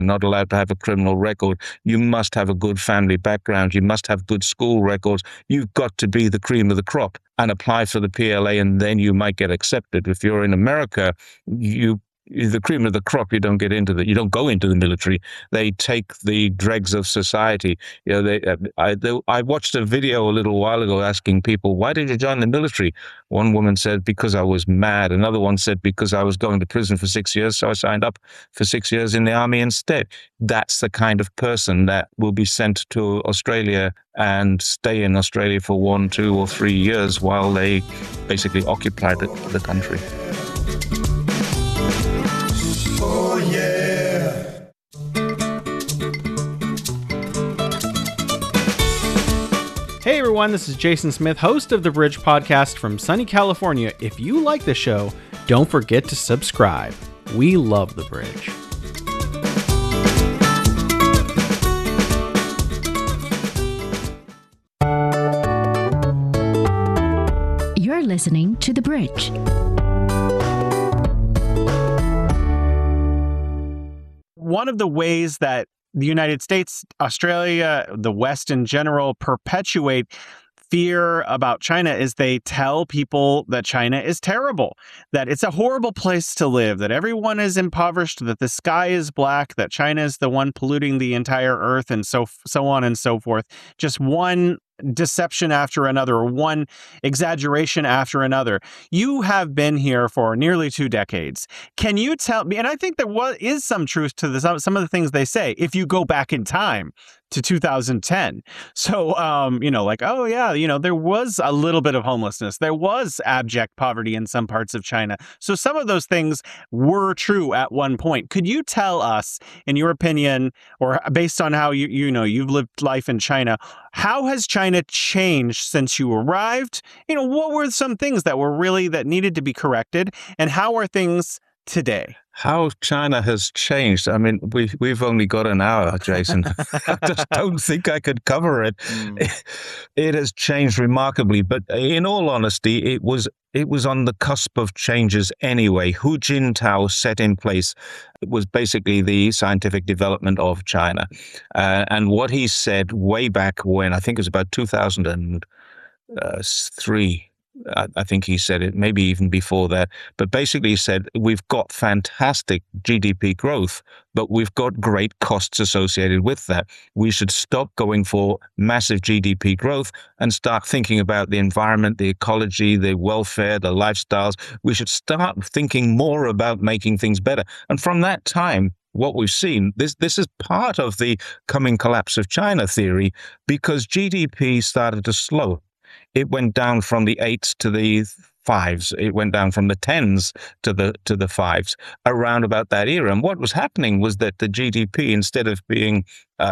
not allowed to have a criminal record. You must have a good family background. You must have good school records. You've got to be the cream of the crop and apply for the PLA, and then you might get accepted. If you're in America, you're the cream of the crop. You don't go into the military. They take the dregs of society. I watched a video a little while ago asking people, why did you join the military? One woman said, because I was mad. Another one said, because I was going to prison for 6 years, so I signed up for 6 years in the army instead. That's the kind of person that will be sent to Australia and stay in Australia for 1, 2, or 3 years while they basically occupy the country. Oh, yeah. Hey everyone, this is Jason Smith, host of the Bridge Podcast from sunny California. If you like the show, don't forget to subscribe. We love the Bridge. You're listening to The Bridge. One of the ways that the United States, Australia, the West in general, perpetuate fear about China is they tell people that China is terrible, that it's a horrible place to live, that everyone is impoverished, that the sky is black, that China is the one polluting the entire earth, and so on and so forth. Just one deception after another, or one exaggeration after another. You have been here for nearly 2 decades. Can you tell me, and I think there is some truth to this, some of the things they say, if you go back in time to 2010. So, oh yeah, there was a little bit of homelessness. There was abject poverty in some parts of China. So some of those things were true at one point. Could you tell us, in your opinion, or based on how you've lived life in China, how has China changed since you arrived? What were some things that needed to be corrected, and how are things today? How China has changed. I mean, we've only got an hour, Jason. I just don't think I could cover it. It has changed remarkably, but in all honesty, it was on the cusp of changes anyway. Hu Jintao set in place was basically the scientific development of China. And what he said way back when, I think it was about 2003, I think he said it, maybe even before that, but basically he said, we've got fantastic GDP growth, but we've got great costs associated with that. We should stop going for massive GDP growth and start thinking about the environment, the ecology, the welfare, the lifestyles. We should start thinking more about making things better. And from that time, what we've seen, this is part of the coming collapse of China theory, because GDP started to slow. It went down from the 8s to the 5s. It went down from the 10s to the 5s around about that era. And what was happening was that the GDP, instead of being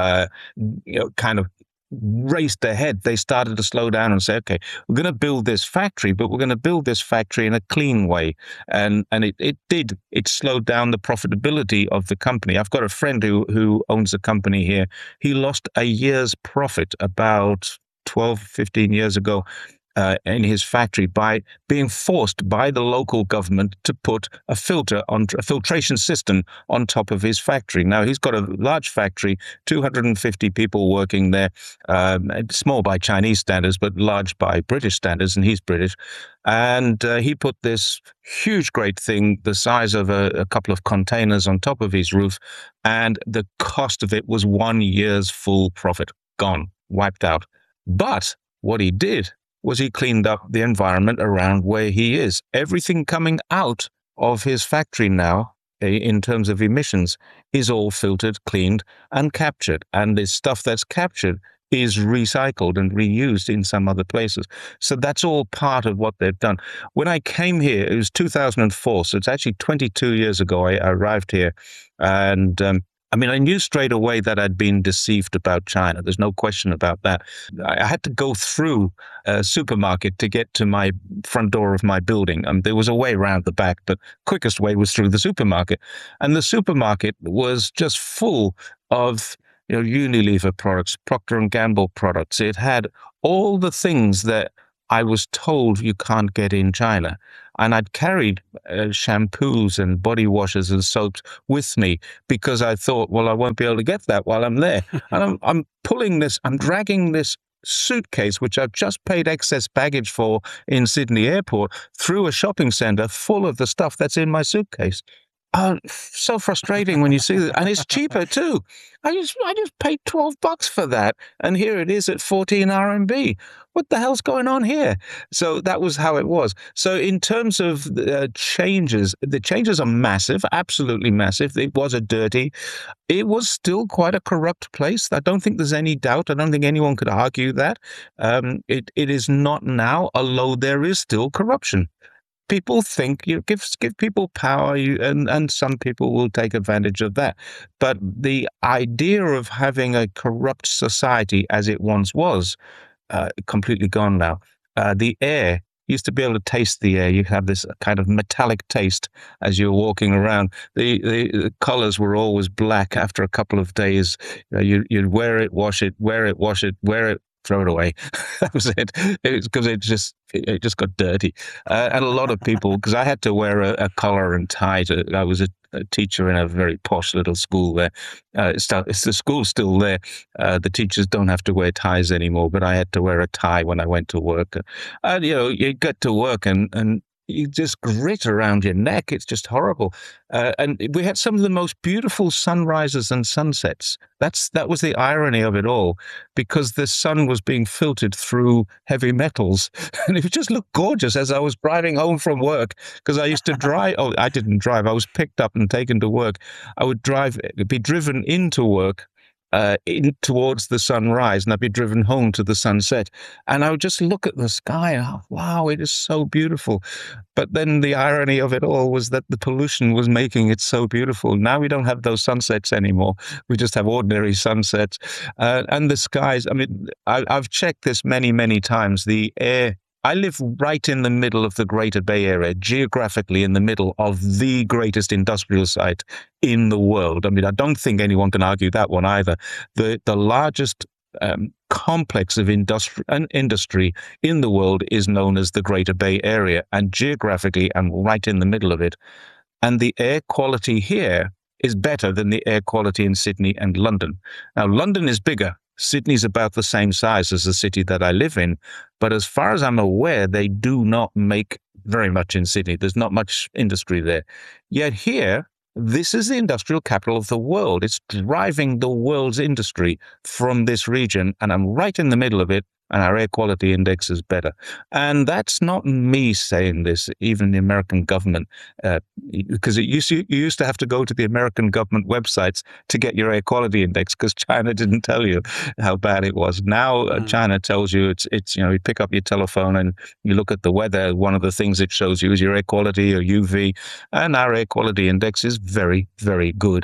kind of raced ahead, they started to slow down and say, okay, we're going to build this factory, but we're going to build this factory in a clean way. And it slowed down the profitability of the company. I've got a friend who owns a company here. He lost a year's profit about 12, 15 years ago in his factory by being forced by the local government to put a filtration system on top of his factory. Now, he's got a large factory, 250 people working there, small by Chinese standards, but large by British standards, and he's British. And he put this huge, great thing, the size of a couple of containers on top of his roof, and the cost of it was 1 year's full profit, gone, wiped out. But what he did was he cleaned up the environment around where he is. Everything coming out of his factory now, in terms of emissions, is all filtered, cleaned, and captured. And the stuff that's captured is recycled and reused in some other places. So that's all part of what they've done. When I came here, it was 2004, so it's actually 22 years ago I arrived here. And I knew straight away that I'd been deceived about China. There's no question about that. I had to go through a supermarket to get to my front door of my building. There was a way around the back, but quickest way was through the supermarket. And the supermarket was just full of Unilever products, Procter & Gamble products. It had all the things that I was told you can't get in China. And I'd carried shampoos and body washes and soaps with me because I thought, well, I won't be able to get that while I'm there. And I'm dragging this suitcase, which I've just paid excess baggage for in Sydney Airport, through a shopping center full of the stuff that's in my suitcase. So frustrating when you see that, and it's cheaper too. I just paid $12 for that, and here it is at 14 RMB. What the hell's going on here? So that was how it was. So in terms of changes, the changes are massive, absolutely massive. It was it was still quite a corrupt place. I don't think there's any doubt. I don't think anyone could argue that. It is not now, although there is still corruption. People think you give people power, and some people will take advantage of that. But the idea of having a corrupt society as it once was, completely gone now. The air, used to be able to taste the air. You have this kind of metallic taste as you're walking around. The colors were always black after a couple of days. You'd wear it, wash it, wear it, wash it, wear it, throw it away. That was it. It's because it just got dirty. And a lot of people, because I had to wear a collar and tie. I was a teacher in a very posh little school there. The school's still there. The teachers don't have to wear ties anymore, but I had to wear a tie when I went to work. And you get to work and you just grit around your neck. It's just horrible. And we had some of the most beautiful sunrises and sunsets. That was the irony of it all, because the sun was being filtered through heavy metals. And it just looked gorgeous as I was driving home from work, because I used to drive. Oh, I didn't drive. I was picked up and taken to work. I would be driven into work, in towards the sunrise, and I'd be driven home to the sunset, and I would just look at the sky. Oh, wow, it is so beautiful. But then the irony of it all was that the pollution was making it so beautiful. Now we don't have those sunsets anymore. We just have ordinary sunsets, and the skies. I mean, I've checked this many, many times. The air. I live right in the middle of the Greater Bay Area, geographically in the middle of the greatest industrial site in the world. I mean, I don't think anyone can argue that one either. The largest complex of industry in the world is known as the Greater Bay Area, and geographically I'm right in the middle of it. And the air quality here is better than the air quality in Sydney and London. Now, London is bigger. Sydney's about the same size as the city that I live in, but as far as I'm aware, they do not make very much in Sydney. There's not much industry there. Yet here, this is the industrial capital of the world. It's driving the world's industry from this region, and I'm right in the middle of it, and our air quality index is better. And that's not me saying this, even the American government, because you used to have to go to the American government websites to get your air quality index, because China didn't tell you how bad it was. Now China tells you it's you pick up your telephone and you look at the weather. One of the things it shows you is your air quality or UV, and our air quality index is very, very good.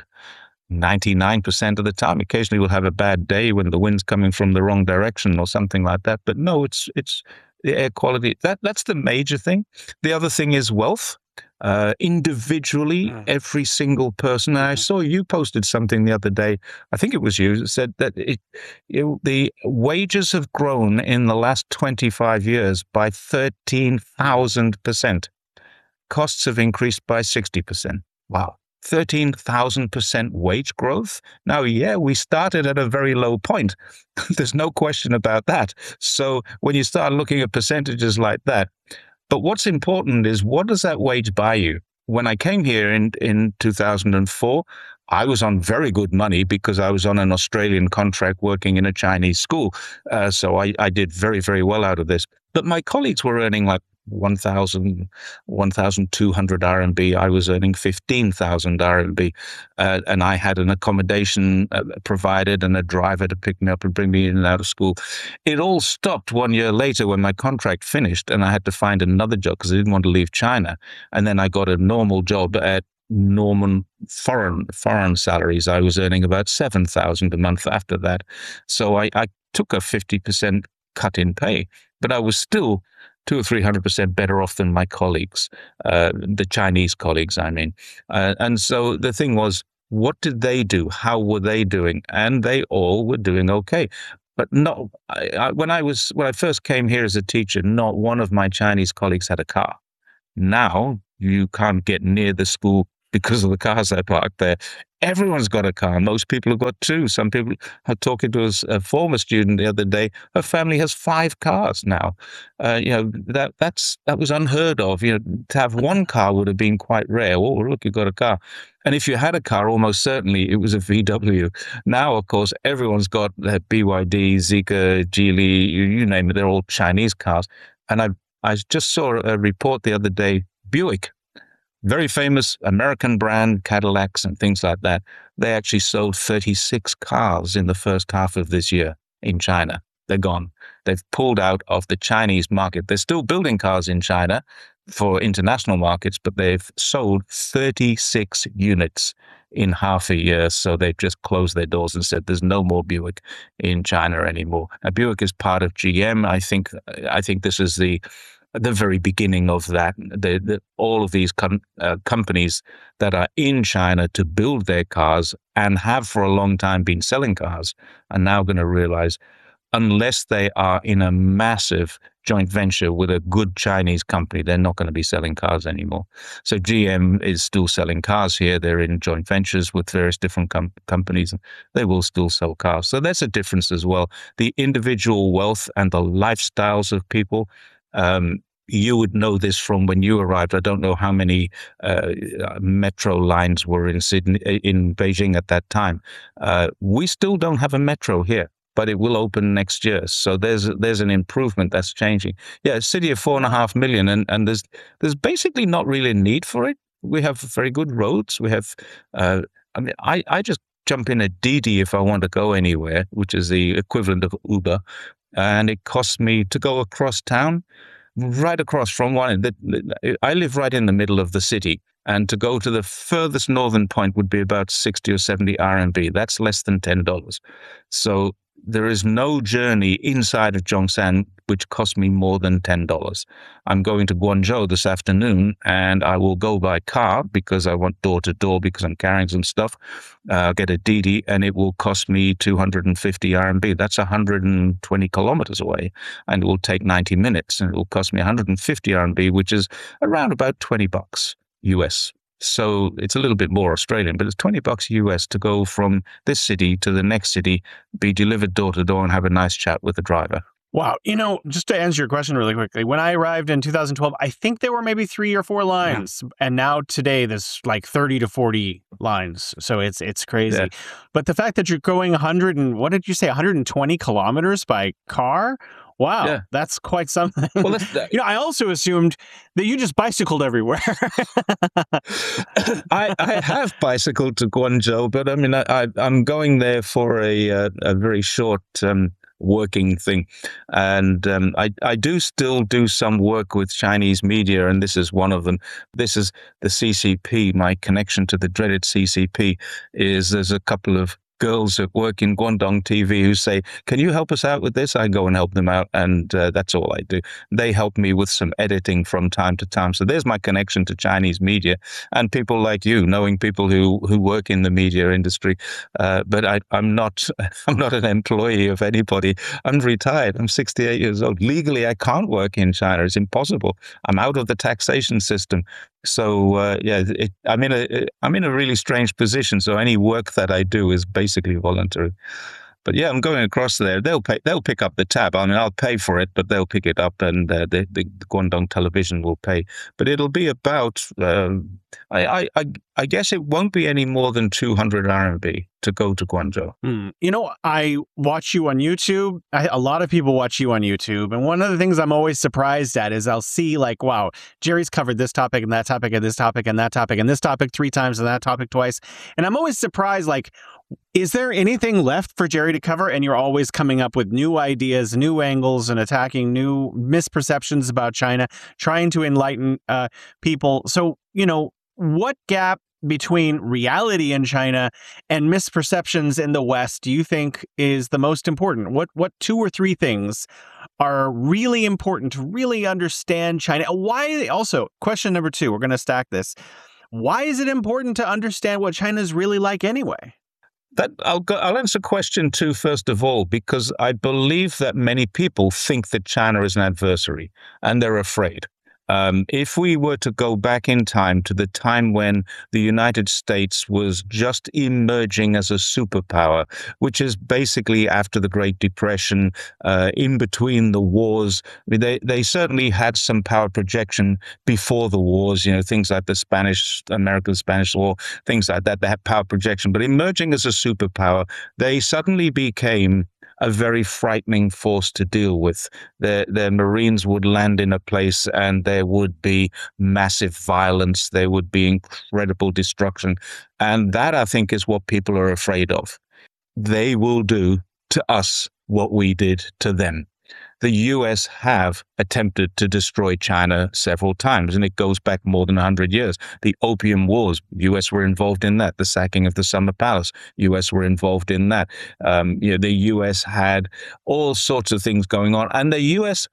99% of the time. Occasionally we'll have a bad day when the wind's coming from the wrong direction or something like that. But no, it's the air quality. That's the major thing. The other thing is wealth. Individually, every single person. And I saw you posted something the other day. I think it was you that said that the wages have grown in the last 25 years by 13,000%. Costs have increased by 60%. Wow. 13,000% wage growth. Now, yeah, we started at a very low point. There's no question about that. So when you start looking at percentages like that, but what's important is, what does that wage buy you? When I came here in 2004, I was on very good money because I was on an Australian contract working in a Chinese school. So I did very, very well out of this. But my colleagues were earning like 1,200 RMB. I was earning 15,000 RMB. And I had an accommodation provided and a driver to pick me up and bring me in and out of school. It all stopped 1 year later when my contract finished and I had to find another job because I didn't want to leave China. And then I got a normal job at normal foreign salaries. I was earning about 7,000 a month after that. So I took a 50% cut in pay, but I was still 200 or 300% better off than my colleagues, the Chinese colleagues, I mean. And so the thing was, what did they do? How were they doing? And they all were doing okay. But not when I first came here as a teacher, not one of my Chinese colleagues had a car. Now you can't get near the school because of the cars that are parked there. Everyone's got a car. Most people have got two. Some people are talking to us, a former student the other day. Her family has 5 cars now. That was unheard of. To have one car would have been quite rare. Oh, look, you've got a car. And if you had a car, almost certainly it was a VW. Now, of course, everyone's got BYD, Zeekr, Geely, you name it. They're all Chinese cars. And I just saw a report the other day, Buick, very famous American brand, Cadillacs and things like that. They actually sold 36 cars in the first half of this year in China. They're gone. They've pulled out of the Chinese market. They're still building cars in China for international markets, but they've sold 36 units in half a year. So they've just closed their doors and said there's no more Buick in China anymore. Now, Buick is part of GM. I think this is the very beginning of that. All of these companies that are in China to build their cars and have for a long time been selling cars are now going to realize, unless they are in a massive joint venture with a good Chinese company, they're not going to be selling cars anymore. So GM is still selling cars here. They're in joint ventures with various different companies. And they will still sell cars. So that's a difference as well. The individual wealth and the lifestyles of people. You would know this from when you arrived. I don't know how many metro lines were in Beijing at that time. We still don't have a metro here, but it will open next year. So there's an improvement that's changing. Yeah, a city of 4.5 million, and there's basically not really a need for it. We have very good roads. We have. I just jump in a Didi if I want to go anywhere, which is the equivalent of Uber, and it costs me to go across town. Right across from one. I live right in the middle of the city, and to go to the furthest northern point would be about 60 or 70 RMB. That's less than $10. So there is no journey inside of Zhongshan which cost me more than $10. I'm going to Guangzhou this afternoon, and I will go by car because I want door to door because I'm carrying some stuff. I'll get a Didi, and it will cost me 250 RMB. That's 120 kilometers away, and it will take 90 minutes, and it will cost me 150 RMB, which is around about $20 US. So it's a little bit more Australian, but it's $20 US to go from this city to the next city, be delivered door to door, and have a nice chat with the driver. Wow. Just to answer your question really quickly, when I arrived in 2012, I think there were maybe 3 or 4 lines. Yeah. And now today there's like 30 to 40 lines. So it's crazy. Yeah. But the fact that you're going 120 kilometers by car? Wow, yeah. That's quite something. Well, I also assumed that you just bicycled everywhere. I have bicycled to Guangzhou, but I mean, I'm going there for a very short working thing. And I do still do some work with Chinese media, and this is one of them. This is the CCP. My connection to the dreaded CCP is there's a couple of girls that work in Guangdong TV who say, can you help us out with this? I go and help them out, and that's all I do. They help me with some editing from time to time. So there's my connection to Chinese media and people like you, knowing people who work in the media industry. But I'm not an employee of anybody. I'm retired. I'm 68 years old. Legally, I can't work in China. It's impossible. I'm out of the taxation system. So I'm in a really strange position. So any work that I do is basically voluntary. But yeah, I'm going across there. They'll pick up the tab. I mean, I'll pay for it, but they'll pick it up, and the Guangdong television will pay. But it'll be about, I guess it won't be any more than 200 RMB to go to Guangzhou. I watch you on YouTube. A lot of people watch you on YouTube. And one of the things I'm always surprised at is I'll see like, wow, Jerry's covered this topic and that topic and this topic and that topic and this topic 3 times and that topic twice. And I'm always surprised, like, is there anything left for Jerry to cover? And you're always coming up with new ideas, new angles, and attacking new misperceptions about China, trying to enlighten people. So, what gap between reality in China and misperceptions in the West do you think is the most important? What 2 or 3 things are really important to really understand China? Why? Also, question number 2, we're going to stack this. Why is it important to understand what China is really like anyway? I'll answer question two first of all, because I believe that many people think that China is an adversary and they're afraid. If we were to go back in time to the time when the United States was just emerging as a superpower, which is basically after the Great Depression, in between the wars, I mean, they certainly had some power projection before the wars, things like the American-Spanish War, things like that. They had power projection, but emerging as a superpower, they suddenly became a very frightening force to deal with. Their Marines would land in a place and there would be massive violence. There would be incredible destruction. And that, I think, is what people are afraid of. They will do to us what we did to them. The US have attempted to destroy China several times, and it goes back more than 100 years. The Opium Wars, US were involved in that. The sacking of the Summer Palace, US were involved in that. The US had all sorts of things going on, and the US,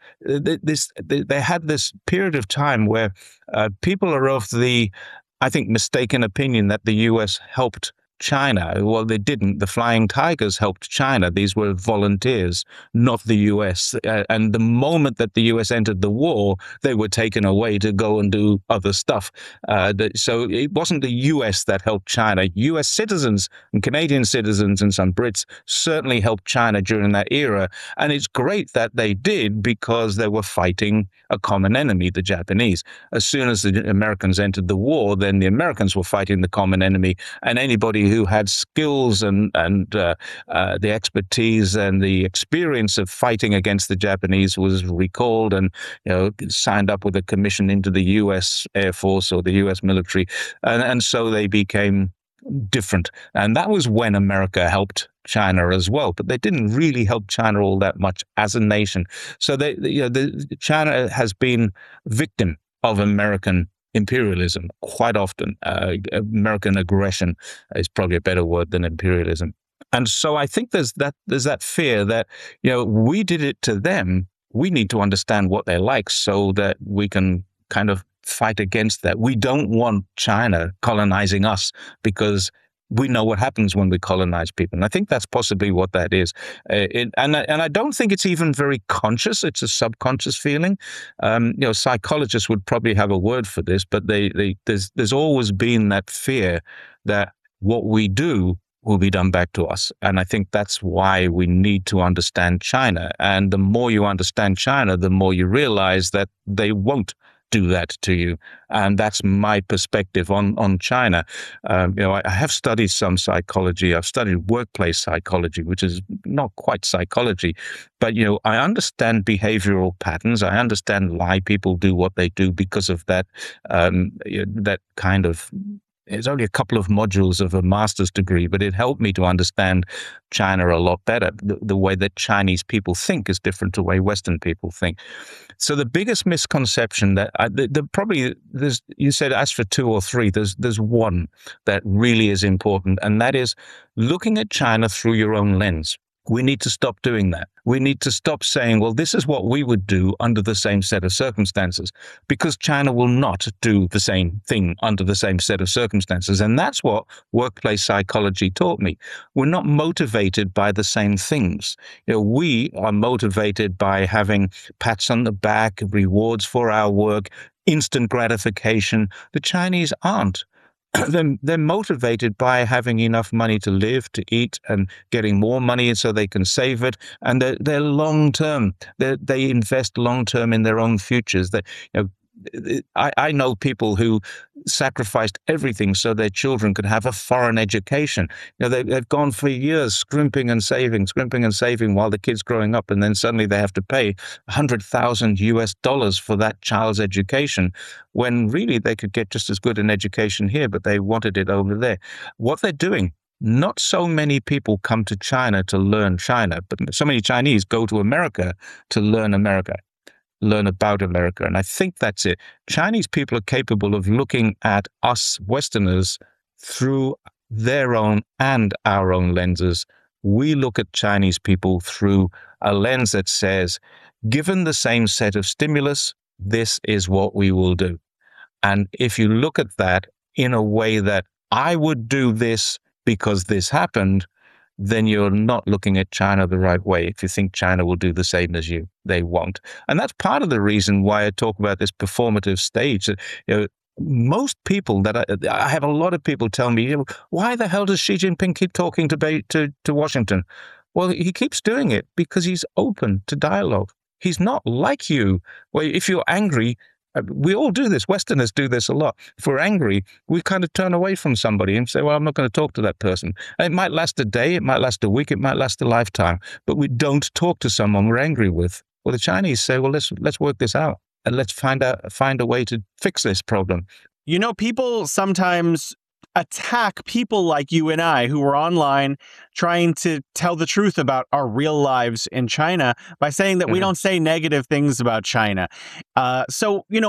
they had this period of time where people are of the, I think, mistaken opinion that the US helped China. Well, they didn't. The Flying Tigers helped China. These were volunteers, not the US. And the moment that the US entered the war, they were taken away to go and do other stuff. So it wasn't the US that helped China. US citizens and Canadian citizens and some Brits certainly helped China during that era. And it's great that they did, because they were fighting a common enemy, the Japanese. As soon as the Americans entered the war, then the Americans were fighting the common enemy, and anybody who had skills and the expertise and the experience of fighting against the Japanese was recalled and signed up with a commission into the U.S. Air Force or the U.S. military, and so they became different. And that was when America helped China as well, but they didn't really help China all that much as a nation. So China has been victim of American imperialism quite often. American aggression is probably a better word than imperialism. And so I think there's that fear that, we did it to them. We need to understand what they're like so that we can kind of fight against that. We don't want China colonizing us, because we know what happens when we colonize people. And I think that's possibly what that is. And I don't think it's even very conscious. It's a subconscious feeling. Psychologists would probably have a word for this, but there's always been that fear that what we do will be done back to us. And I think that's why we need to understand China. And the more you understand China, the more you realize that they won't do that to you. And that's my perspective on China. I have studied some psychology. I've studied workplace psychology, which is not quite psychology, but I understand behavioral patterns. I understand why people do what they do because of that. That kind of. It's only a couple of modules of a master's degree, but it helped me to understand China a lot better. The way that Chinese people think is different to the way Western people think. So the biggest misconception that you said ask for two or three. There's one that really is important, and that is looking at China through your own lens. We need to stop doing that. We need to stop saying, well, this is what we would do under the same set of circumstances, because China will not do the same thing under the same set of circumstances. And that's what workplace psychology taught me. We're not motivated by the same things. We are motivated by having pats on the back, rewards for our work, instant gratification. The Chinese aren't. They're motivated by having enough money to live, to eat, and getting more money so they can save it. And they're long term. They invest long term in their own futures. I know people who sacrificed everything so their children could have a foreign education. They've gone for years scrimping and saving while the kid's growing up, and then suddenly they have to pay $100,000 for that child's education, when really they could get just as good an education here, but they wanted it over there. What they're doing. Not so many people come to China to learn China, but so many Chinese go to America to learn America. Learn about America. And I think that's it. Chinese people are capable of looking at us Westerners through their own and our own lenses. We look at Chinese people through a lens that says, given the same set of stimulus, this is what we will do. And if you look at that in a way that I would do this because this happened, then you're not looking at China the right way. If you think China will do the same as you, they won't. And that's part of the reason why I talk about this performative stage. Most people I have a lot of people tell me, why the hell does Xi Jinping keep talking to Washington? Well, he keeps doing it because he's open to dialogue. He's not like you. Well, if you're angry, we all do this. Westerners do this a lot. If we're angry, we kind of turn away from somebody and say, well, I'm not going to talk to that person. And it might last a day, it might last a week, it might last a lifetime, but we don't talk to someone we're angry with. Well, the Chinese say, well, let's work this out and let's find a way to fix this problem. People sometimes attack people like you and I who are online trying to tell the truth about our real lives in China by saying that we don't say negative things about China. I just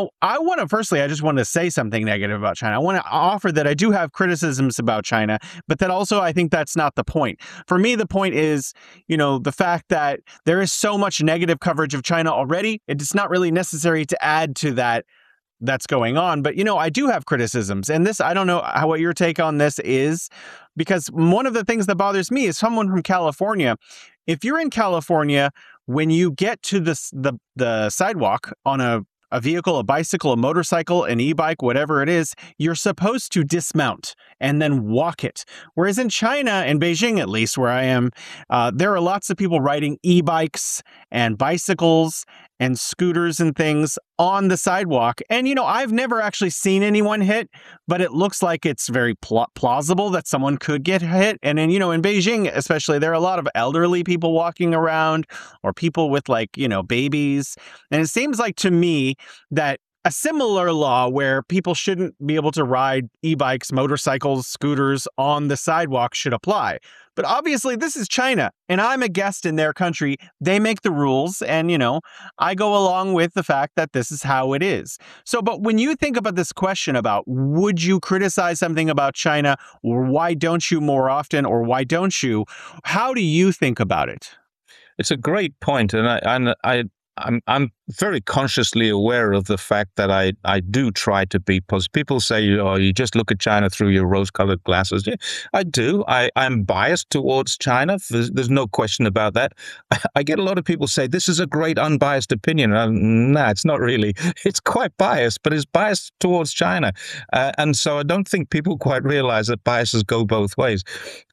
want to say something negative about China. I want to offer that I do have criticisms about China, but that also I think that's not the point. For me, the point is, the fact that there is so much negative coverage of China already. It's not really necessary to add to that's going on. But, I do have criticisms. And this, I don't know what your take on this is, because one of the things that bothers me is someone from California. If you're in California, when you get to the sidewalk on a vehicle, a bicycle, a motorcycle, an e-bike, whatever it is, you're supposed to dismount and then walk it. Whereas in China, in Beijing at least, where I am, there are lots of people riding e-bikes and bicycles and scooters and things on the sidewalk. And, I've never actually seen anyone hit, but it looks like it's very plausible that someone could get hit. And then, in Beijing, especially, there are a lot of elderly people walking around or people with babies. And it seems like to me that a similar law where people shouldn't be able to ride e-bikes, motorcycles, scooters on the sidewalk should apply. But obviously, this is China, and I'm a guest in their country. They make the rules, and, I go along with the fact that this is how it is. So, but when you think about this question about would you criticize something about China, or why don't you more often, or why don't you, how do you think about it? It's a great point, and I'm very consciously aware of the fact that I do try to be positive. People say, you just look at China through your rose-colored glasses. Yeah, I do. I'm biased towards China. There's no question about that. I get a lot of people say, this is a great unbiased opinion. Nah, it's not really. It's quite biased, but it's biased towards China. And so I don't think people quite realize that biases go both ways.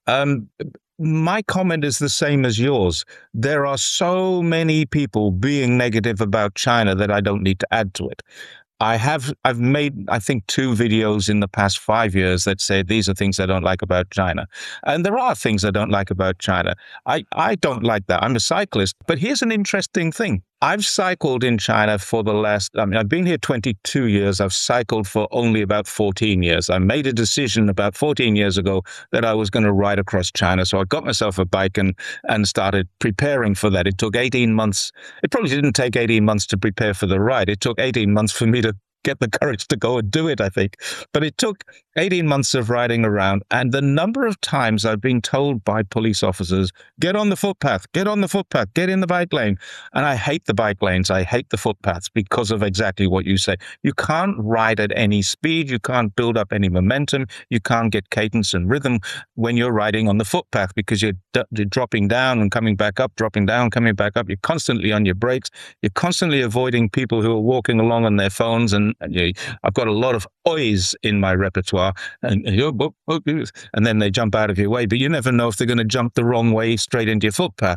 My comment is the same as yours. There are so many people being negative about China that I don't need to add to it. I've made, I think, 2 videos in the past 5 years that say these are things I don't like about China. And there are things I don't like about China. I don't like that. I'm a cyclist. But here's an interesting thing. I've cycled in China for I've been here 22 years. I've cycled for only about 14 years. I made a decision about 14 years ago that I was going to ride across China. So I got myself a bike and started preparing for that. It took 18 months. It probably didn't take 18 months to prepare for the ride. It took 18 months for me to get the courage to go and do it, I think. But it took 18 months of riding around. And the number of times I've been told by police officers, get on the footpath, get on the footpath, get in the bike lane. And I hate the bike lanes. I hate the footpaths because of exactly what you say. You can't ride at any speed. You can't build up any momentum. You can't get cadence and rhythm when you're riding on the footpath because you're dropping down and coming back up, dropping down, coming back up. You're constantly on your brakes. You're constantly avoiding people who are walking along on their phones. And I've got a lot of oys in my repertoire, and then they jump out of your way, but you never know if they're going to jump the wrong way straight into your footpath.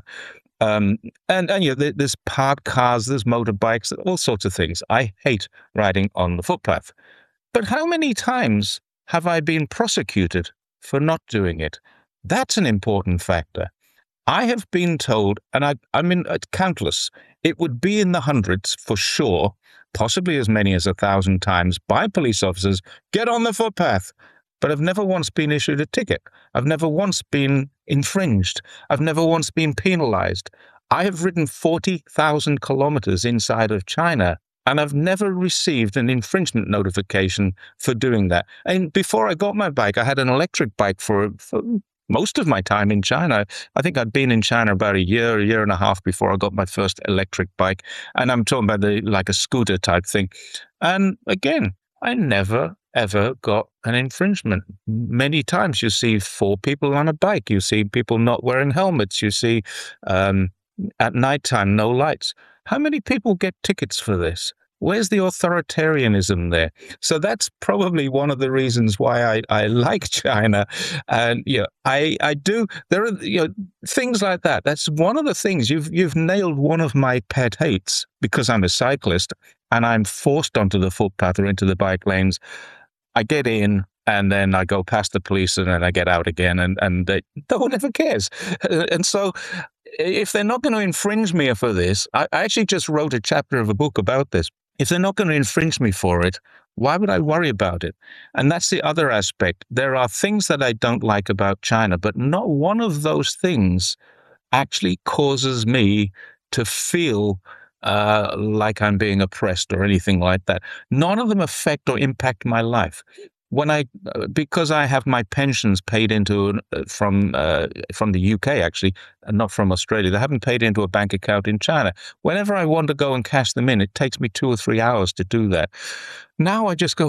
There's parked cars, there's motorbikes, all sorts of things. I hate riding on the footpath. But how many times have I been prosecuted for not doing it? That's an important factor. I have been told, and I mean, countless, it would be in the hundreds for sure, possibly as many as 1,000 times by police officers, get on the footpath. But I've never once been issued a ticket. I've never once been infringed. I've never once been penalized. I have ridden 40,000 kilometers inside of China, and I've never received an infringement notification for doing that. And before I got my bike, I had an electric bike for most of my time in China. I think I'd been in China about a year and a half before I got my first electric bike. And I'm talking about like a scooter type thing. And again, I never ever got an infringement. Many times you see 4 people on a bike, you see people not wearing helmets, you see at nighttime no lights. How many people get tickets for this? Where's the authoritarianism there? So that's probably one of the reasons why I like China. And I do. There are things like that. That's one of the things. You've nailed one of my pet hates, because I'm a cyclist and I'm forced onto the footpath or into the bike lanes. I get in and then I go past the police and then I get out again, and no one ever cares. And so if they're not going to infringe me for this, I actually just wrote a chapter of a book about this. If they're not going to infringe me for it, why would I worry about it? And that's the other aspect. There are things that I don't like about China, but not one of those things actually causes me to feel like I'm being oppressed or anything like that. None of them affect or impact my life. Because I have my pensions paid into from the UK, actually, and not from Australia. They haven't paid into a bank account in China. Whenever I want to go and cash them in, it takes me 2 or 3 hours to do that. Now I just go,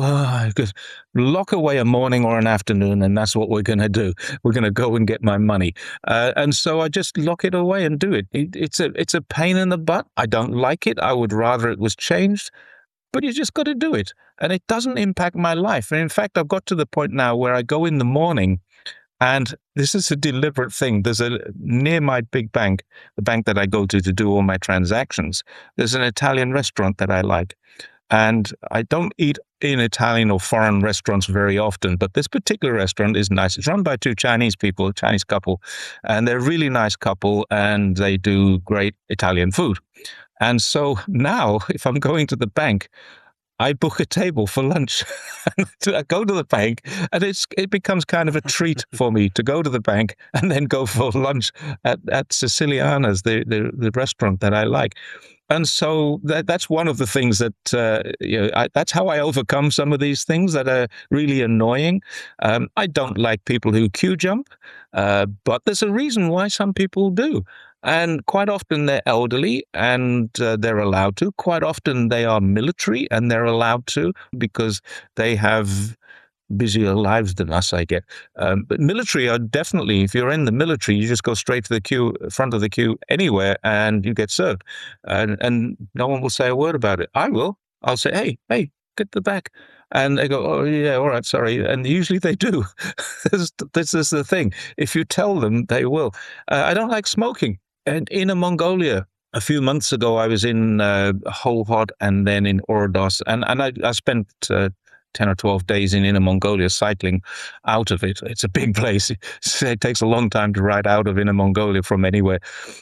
lock away a morning or an afternoon, and that's what we're going to do. We're going to go and get my money. And so I just lock it away and do it. It's a pain in the butt. I don't like it. I would rather it was changed. But you just got to do it. And it doesn't impact my life. And in fact, I've got to the point now where I go in the morning, and this is a deliberate thing. There's near my big bank, the bank that I go to do all my transactions, there's an Italian restaurant that I like. And I don't eat in Italian or foreign restaurants very often, but this particular restaurant is nice. It's run by 2 Chinese people, a Chinese couple, and they're a really nice couple, and they do great Italian food. And so now, if I'm going to the bank, I book a table for lunch. I go to the bank, and it becomes kind of a treat for me to go to the bank and then go for lunch at Siciliana's, the restaurant that I like. And so that's one of the things that, that's how I overcome some of these things that are really annoying. I don't like people who queue jump, but there's a reason why some people do. And quite often they're elderly and they're allowed to. Quite often they are military and they're allowed to because they have busier lives than us, I get. But military are definitely, if you're in the military, you just go straight to the queue, front of the queue anywhere, and you get served. And no one will say a word about it. I will. I'll say, hey, get to the back. And they go, oh, yeah, all right, sorry. And usually they do. This is the thing. If you tell them, they will. I don't like smoking. And Inner Mongolia, a few months ago, I was in Pol Pot and then in Ordos. And I spent 10 or 12 days in Inner Mongolia cycling out of it. It's a big place. It takes a long time to ride out of Inner Mongolia from anywhere.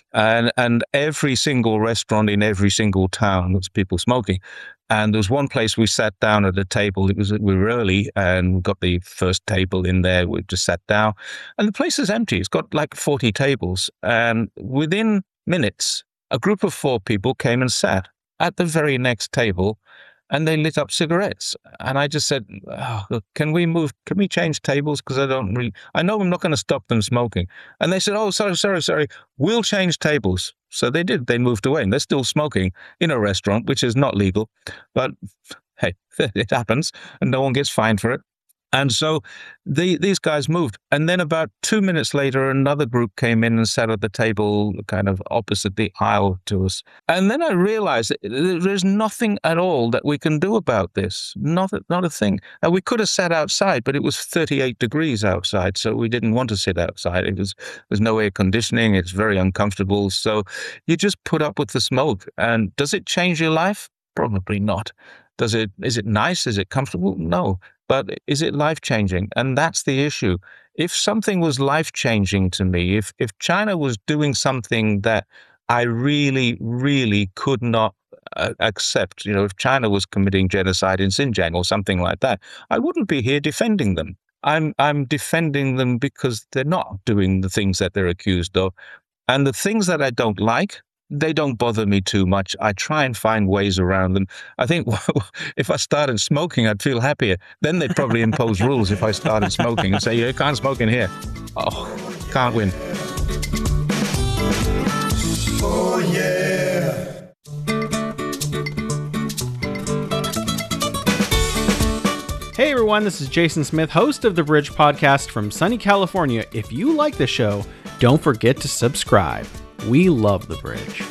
And every single restaurant in every single town was people smoking. And there was one place we sat down at a table. We were early and we got the first table in there. We just sat down and the place is empty. It's got like 40 tables. And within minutes, a group of 4 people came and sat at the very next table and they lit up cigarettes. And I just said, can we change tables? Because I know I'm not going to stop them smoking. And they said, oh, sorry, we'll change tables. So they did. They moved away, and they're still smoking in a restaurant, which is not legal. But hey, it happens, and no one gets fined for it. And so these guys moved. And then about 2 minutes later, another group came in and sat at the table kind of opposite the aisle to us. And then I realized that there's nothing at all that we can do about this. Not a thing. Now, we could have sat outside, but it was 38 degrees outside, so we didn't want to sit outside. There's no air conditioning. It's very uncomfortable. So you just put up with the smoke. And does it change your life? Probably not. Is it nice? Is it comfortable? No. But is it life-changing? And that's the issue. If something was life-changing to me, if China was doing something that I really, really could not accept, if China was committing genocide in Xinjiang or something like that, I wouldn't be here defending them. I'm defending them because they're not doing the things that they're accused of. And the things that I don't like, they don't bother me too much. I try and find ways around them. I think if I started smoking, I'd feel happier. Then they'd probably impose rules if I started smoking and say, you can't smoke in here. Oh, can't win. Oh, yeah. Hey, everyone. everyone. This is Jason Smith, host of the Bridge Podcast from sunny California. If you like the show, don't forget to subscribe. We love the Bridge.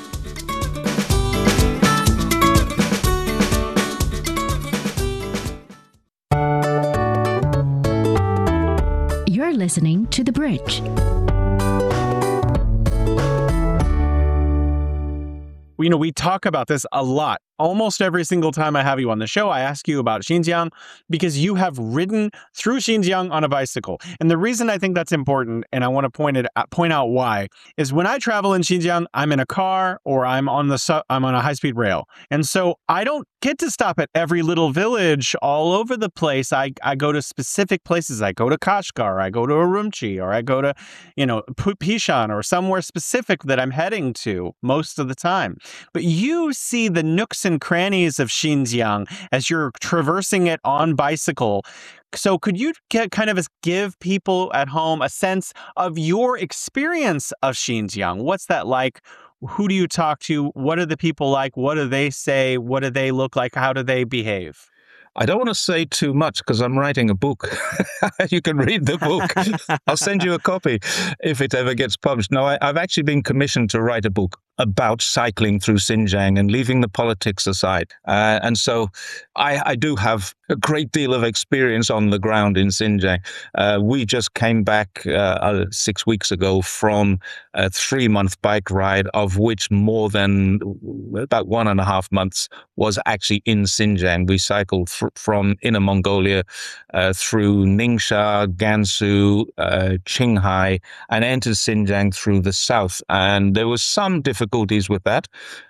You're listening to The Bridge. We talk about this a lot. Almost every single time I have you on the show, I ask you about Xinjiang because you have ridden through Xinjiang on a bicycle. And the reason I think that's important, and I want to point out why, is when I travel in Xinjiang, I'm in a car or I'm on a high-speed rail. And so I don't get to stop at every little village all over the place. I go to specific places. I go to Kashgar, I go to Urumqi, or I go to, Pishan or somewhere specific that I'm heading to most of the time. But you see the nooks and crannies of Xinjiang as you're traversing it on bicycle. So could you give people at home a sense of your experience of Xinjiang? What's that like? Who do you talk to? What are the people like? What do they say? What do they look like? How do they behave? I don't want to say too much because I'm writing a book. You can read the book. I'll send you a copy if it ever gets published. No, I've actually been commissioned to write a book about cycling through Xinjiang and leaving the politics aside. And so I do have a great deal of experience on the ground in Xinjiang. We just came back 6 weeks ago from a 3-month bike ride, of which more than about 1.5 months was actually in Xinjiang. We cycled from Inner Mongolia through Ningxia, Gansu, Qinghai, and entered Xinjiang through the south. And there was some difficulties with that.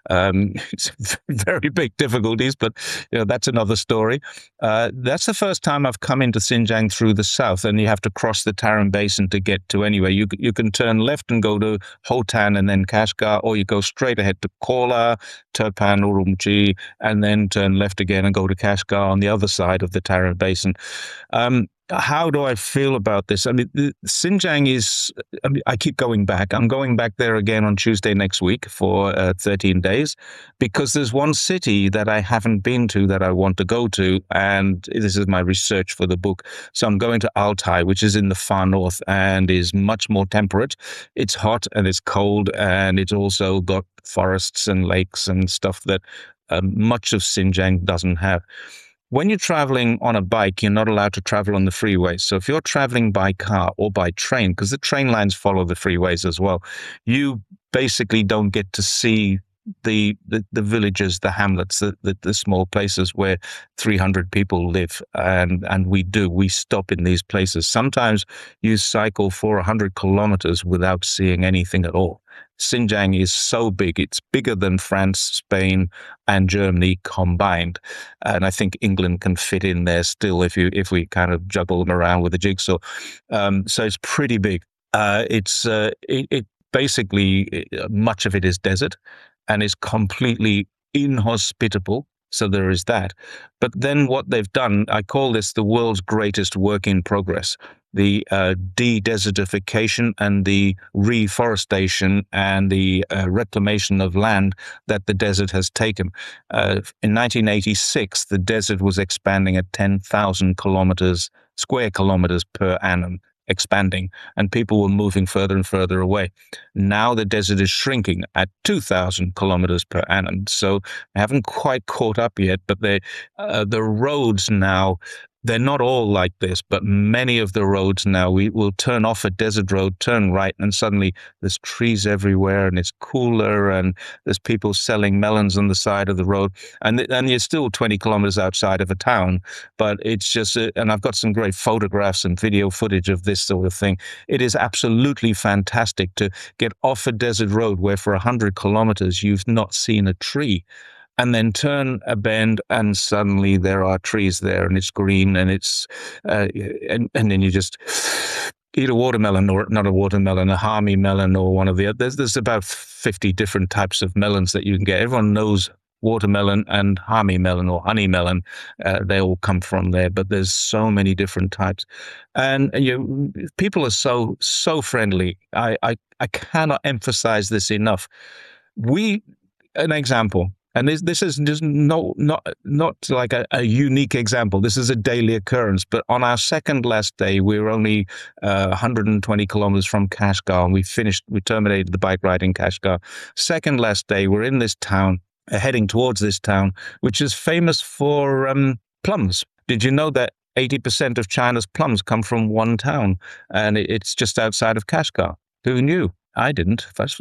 Very big difficulties, but that's another story. That's the first time I've come into Xinjiang through the south, and you have to cross the Tarim Basin to get to anywhere. You can turn left and go to Hotan and then Kashgar, or you go straight ahead to Kola, Turpan, Urumqi, and then turn left again and go to Kashgar on the other side of the Tarim Basin. How do I feel about this? I mean, Xinjiang is, I keep going back. I'm going back there again on Tuesday next week for 13 days because there's one city that I haven't been to that I want to go to. And this is my research for the book. So I'm going to Altai, which is in the far north and is much more temperate. It's hot and it's cold, and it's also got forests and lakes and stuff that much of Xinjiang doesn't have. When you're traveling on a bike, you're not allowed to travel on the freeways. So if you're traveling by car or by train, because the train lines follow the freeways as well, you basically don't get to see the villages, the hamlets, the small places where 300 people live. And we stop in these places. Sometimes you cycle for 100 kilometers without seeing anything at all. Xinjiang is so big. It's bigger than France, Spain, and Germany combined. And I think England can fit in there still if we kind of juggle them around with a jigsaw. So it's pretty big. It basically, much of it is desert and is completely inhospitable. So there is that. But then what they've done, I call this the world's greatest work in progress. The de-desertification and the reforestation and the reclamation of land that the desert has taken. In 1986, the desert was expanding at 10,000 square kilometers per annum, expanding, and people were moving further and further away. Now the desert is shrinking at 2,000 kilometers per annum. So I haven't quite caught up yet, but the roads now, they're not all like this, but many of the roads now, we will turn off a desert road, turn right, and suddenly there's trees everywhere, and it's cooler, and there's people selling melons on the side of the road, and you're still 20 kilometers outside of a town, but it's just, and I've got some great photographs and video footage of this sort of thing. It is absolutely fantastic to get off a desert road where for 100 kilometers you've not seen a tree, and then turn a bend, and suddenly there are trees there, and it's green, and it's and then you just eat a watermelon, or not a watermelon, a Hami melon, or one of the others. There's about 50 different types of melons that you can get. Everyone knows watermelon and Hami melon or honey melon. They all come from there, but there's so many different types, and people are so friendly. I cannot emphasize this enough. An example. And this is just not like a unique example. This is a daily occurrence. But on our second last day, we were only 120 kilometers from Kashgar, and we terminated the bike ride in Kashgar. Second last day, we're in this town, heading towards this town, which is famous for plums. Did you know that 80% of China's plums come from one town, and it's just outside of Kashgar? Who knew? I didn't.